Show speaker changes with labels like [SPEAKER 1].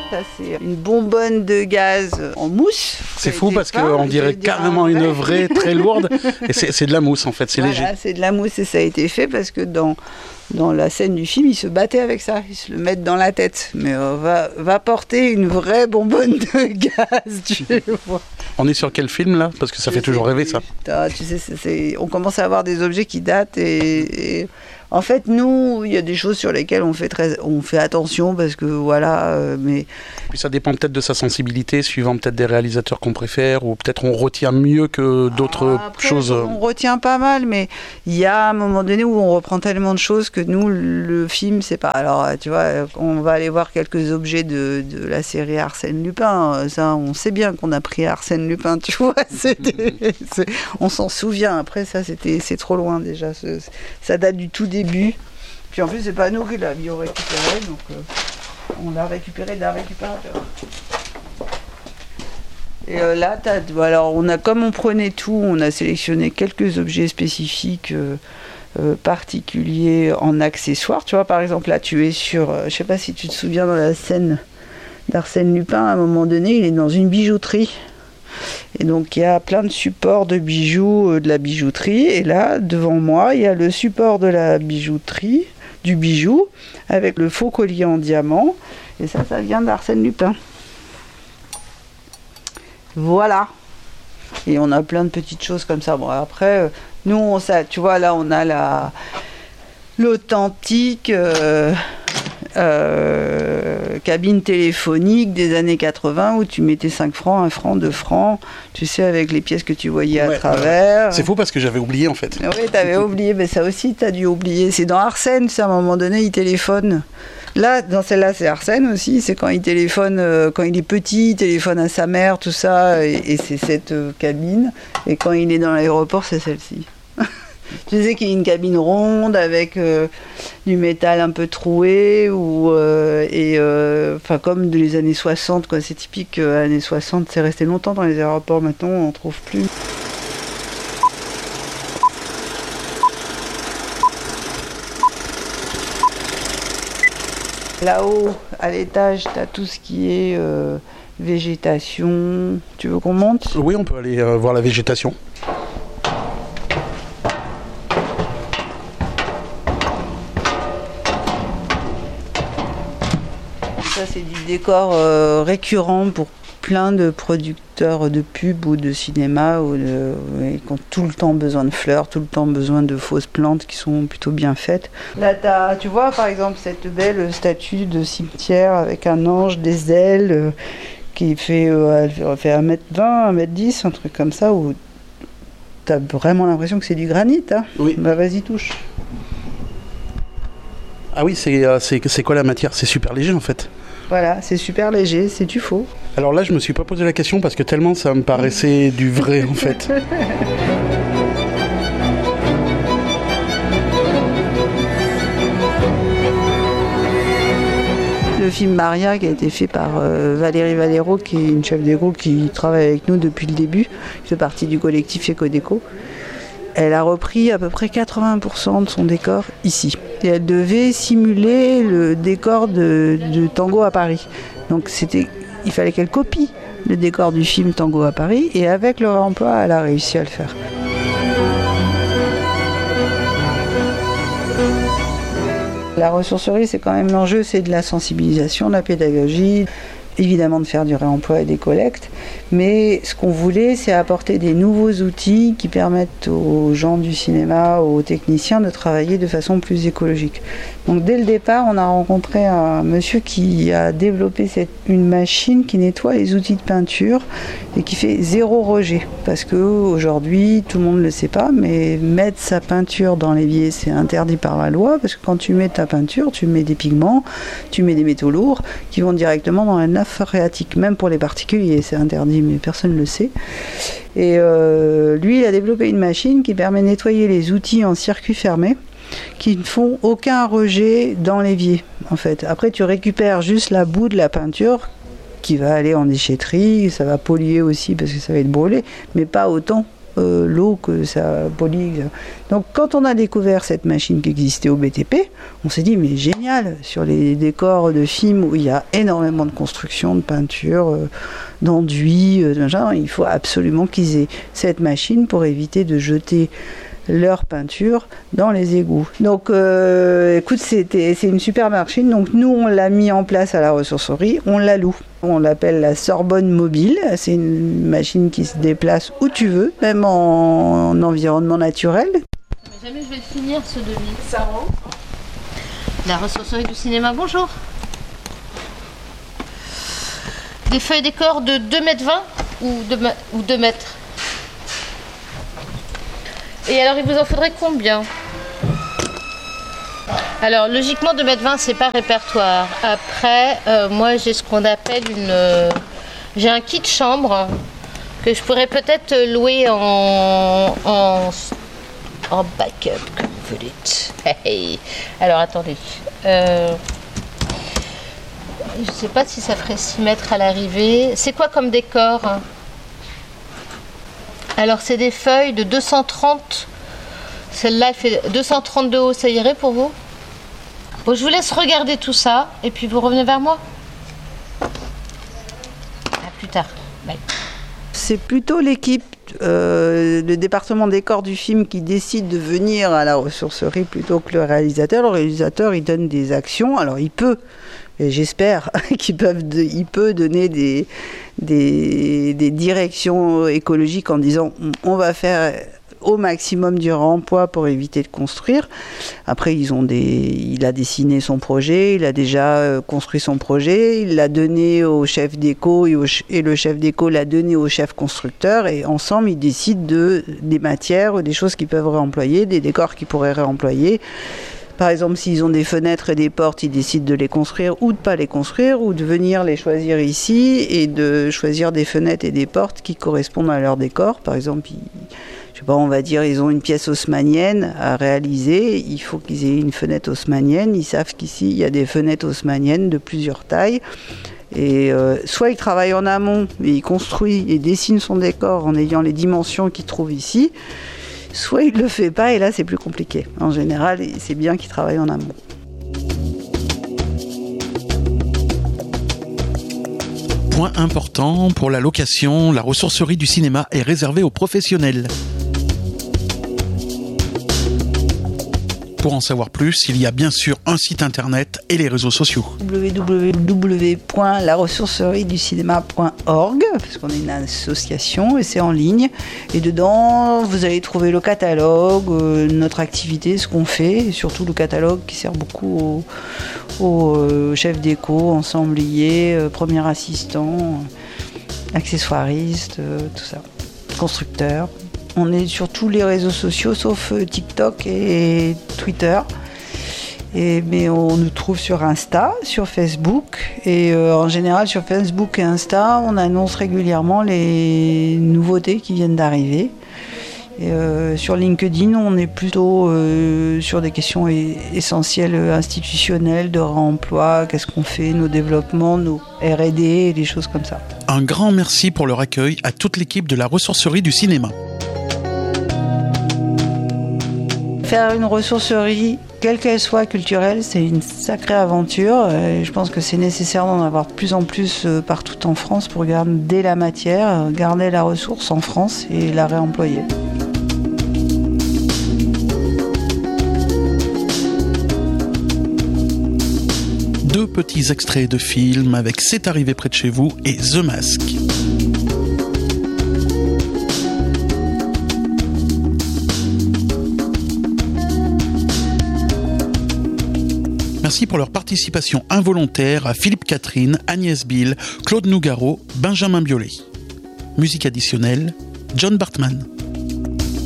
[SPEAKER 1] Ça, c'est une bonbonne de gaz en mousse.
[SPEAKER 2] C'est fou parce qu'on dirait carrément une vraie très lourde. Et c'est de la mousse en fait, c'est léger.
[SPEAKER 1] C'est de la mousse et ça a été fait parce que dans la scène du film, ils se battaient avec ça. Ils se le mettent dans la tête. Mais va porter une vraie bonbonne de gaz, tu vois.
[SPEAKER 2] On est sur quel film là? Parce que ça fait toujours rêver ça.
[SPEAKER 1] Tu sais, on commence à avoir des objets qui datent et en fait, nous, il y a des choses sur lesquelles on fait attention parce que voilà, mais...
[SPEAKER 2] Puis ça dépend peut-être de sa sensibilité, suivant peut-être des réalisateurs qu'on préfère, ou peut-être on retient mieux que d'autres choses.
[SPEAKER 1] On retient pas mal, mais il y a un moment donné où on reprend tellement de choses que nous, le film, c'est pas... Alors, tu vois, on va aller voir quelques objets de la série Arsène Lupin. Ça, on sait bien qu'on a pris Arsène Lupin, tu vois. On s'en souvient. Après, ça, c'est trop loin déjà. Ça date du tout début. Puis en plus, c'est pas nous qui l'avions récupéré, donc on l'a récupéré d'un récupérateur. Et là, alors comme on prenait tout, on a sélectionné quelques objets spécifiques particuliers en accessoires. Tu vois, par exemple, là, tu es sur, je sais pas si tu te souviens, dans la scène d'Arsène Lupin, à un moment donné, il est dans une bijouterie. Et donc il y a plein de supports de bijoux, de la bijouterie. Et là, devant moi, il y a le support de la bijouterie, du bijou, avec le faux collier en diamant. Et ça vient d'Arsène Lupin. Voilà. Et on a plein de petites choses comme ça. Bon, après, nous, tu vois, là, on a l'authentique... cabine téléphonique des années 80 où tu mettais 5 francs, 1 franc, 2 francs, tu sais, avec les pièces que tu voyais à travers.
[SPEAKER 2] C'est fou parce que j'avais oublié en fait.
[SPEAKER 1] Oui, t'avais oublié, mais ça aussi t'as dû oublier. C'est dans Arsène, à un moment donné, il téléphone. Là, dans celle-là, c'est Arsène aussi, c'est quand il téléphone, quand il est petit, il téléphone à sa mère, tout ça, et c'est cette cabine. Et quand il est dans l'aéroport, c'est celle-ci. Tu sais qu'il y a une cabine ronde avec du métal un peu troué comme les années 60, quoi. C'est typique années 60, c'est resté longtemps dans les aéroports, maintenant on n'en trouve plus. Là-haut, à l'étage, tu as tout ce qui est végétation. Tu veux qu'on monte ?
[SPEAKER 2] Oui, on peut aller voir la végétation.
[SPEAKER 1] Ça, c'est du décor récurrent pour plein de producteurs de pub ou de cinéma qui ont tout le temps besoin de fleurs, tout le temps besoin de fausses plantes qui sont plutôt bien faites. Là, tu vois par exemple cette belle statue de cimetière avec un ange, des ailes, qui fait 1m20, 1m10, un truc comme ça, où tu as vraiment l'impression que c'est du granit. Hein.
[SPEAKER 2] Oui.
[SPEAKER 1] Bah vas-y, touche.
[SPEAKER 2] Ah oui, c'est quoi la matière? C'est super léger en fait.
[SPEAKER 1] Voilà, c'est super léger, c'est du faux.
[SPEAKER 2] Alors là, je me suis pas posé la question parce que tellement ça me paraissait du vrai en fait.
[SPEAKER 1] Le film Maria qui a été fait par Valérie Valero, qui est une chef de groupe qui travaille avec nous depuis le début, qui fait partie du collectif Ecodeco. Elle a repris à peu près 80% de son décor ici. Et elle devait simuler le décor de Tango à Paris. Donc il fallait qu'elle copie le décor du film Tango à Paris, et avec le réemploi, elle a réussi à le faire. La ressourcerie, c'est quand même l'enjeu, c'est de la sensibilisation, de la pédagogie, évidemment de faire du réemploi et des collectes, mais ce qu'on voulait, c'est apporter des nouveaux outils qui permettent aux gens du cinéma, aux techniciens de travailler de façon plus écologique. Donc dès le départ, on a rencontré un monsieur qui a développé une machine qui nettoie les outils de peinture et qui fait 0 rejet, parce qu'aujourd'hui, tout le monde ne le sait pas, mais mettre sa peinture dans l'évier, c'est interdit par la loi, parce que quand tu mets ta peinture, tu mets des pigments, tu mets des métaux lourds qui vont directement dans la nappe phréatique, même pour les particuliers, c'est interdit, mais personne ne le sait. Et lui, il a développé une machine qui permet de nettoyer les outils en circuit fermé, qui ne font aucun rejet dans l'évier, en fait. Après, tu récupères juste la boue de la peinture qui va aller en déchetterie, ça va polluer aussi parce que ça va être brûlé, mais pas autant l'eau que ça pollue. Donc quand on a découvert cette machine qui existait au BTP, on s'est dit mais génial, sur les décors de films où il y a énormément de construction, de peinture, d'enduit, il faut absolument qu'ils aient cette machine pour éviter de jeter leur peinture dans les égouts. Donc écoute, c'est une super machine. Donc nous on l'a mis en place à la ressourcerie, on la loue. On l'appelle la Sorbonne Mobile. C'est une machine qui se déplace où tu veux, même en environnement naturel.
[SPEAKER 3] Mais jamais je vais le finir ce devis. Ça rentre. La ressourcerie du cinéma, bonjour. Des feuilles décor de 2,20 m ou 2 mètres. Et alors, il vous en faudrait combien? Alors, logiquement, 2,20 m, c'est pas répertoire. Après, moi, j'ai ce qu'on appelle j'ai un kit chambre que je pourrais peut-être louer en backup, comme vous dites. Hey. Alors, attendez. Je sais pas si ça ferait 6 mètres à l'arrivée. C'est quoi comme décor? Alors, c'est des feuilles de 230. Celle-là, elle fait 230 de haut. Ça irait pour vous? Bon, je vous laisse regarder tout ça. Et puis, vous revenez vers moi. À plus tard. Bye.
[SPEAKER 1] C'est plutôt l'équipe, le département décor du film qui décide de venir à la ressourcerie plutôt que le réalisateur. Le réalisateur, il donne des actions. Alors, il peut... Et j'espère qu'il peut donner des directions écologiques en disant on va faire au maximum du réemploi pour éviter de construire. Après, il a dessiné son projet, il a déjà construit son projet, il l'a donné au chef déco et le chef déco l'a donné au chef constructeur et ensemble, ils décident des matières ou des choses qu'ils peuvent réemployer, des décors qu'ils pourraient réemployer. Par exemple, s'ils ont des fenêtres et des portes, ils décident de les construire ou de ne pas les construire, ou de venir les choisir ici et de choisir des fenêtres et des portes qui correspondent à leur décor. Par exemple, on va dire ils ont une pièce haussmannienne à réaliser, il faut qu'ils aient une fenêtre haussmannienne. Ils savent qu'ici, il y a des fenêtres haussmanniennes de plusieurs tailles. Et soit il travaille en amont, et il construit et dessine son décor en ayant les dimensions qu'il trouve ici, soit il ne le fait pas et là c'est plus compliqué. En général, c'est bien qu'il travaille en amont.
[SPEAKER 2] Point important, pour la location, la ressourcerie du cinéma est réservée aux professionnels. Pour en savoir plus, il y a bien sûr un site internet et les réseaux sociaux.
[SPEAKER 1] www.laressourcerieducinéma.org, parce qu'on est une association et c'est en ligne. Et dedans, vous allez trouver le catalogue, notre activité, ce qu'on fait, et surtout le catalogue qui sert beaucoup aux chefs déco, ensembliers, premiers assistants, accessoiristes, tout ça, constructeurs. On est sur tous les réseaux sociaux sauf TikTok et Twitter. Mais on nous trouve sur Insta, sur Facebook. Et en général, sur Facebook et Insta, on annonce régulièrement les nouveautés qui viennent d'arriver. Et sur LinkedIn, on est plutôt sur des questions essentielles institutionnelles, de réemploi, qu'est-ce qu'on fait, nos développements, nos R&D et des choses comme ça.
[SPEAKER 2] Un grand merci pour leur accueil à toute l'équipe de la ressourcerie du cinéma.
[SPEAKER 1] Faire une ressourcerie, quelle qu'elle soit culturelle, c'est une sacrée aventure. Je pense que c'est nécessaire d'en avoir de plus en plus partout en France pour garder la matière, garder la ressource en France et la réemployer.
[SPEAKER 2] Deux petits extraits de films avec C'est arrivé près de chez vous et The Mask. Merci pour leur participation involontaire à Philippe Catherine, Agnès Bill, Claude Nougaro, Benjamin Biolay. Musique additionnelle, John Bartman.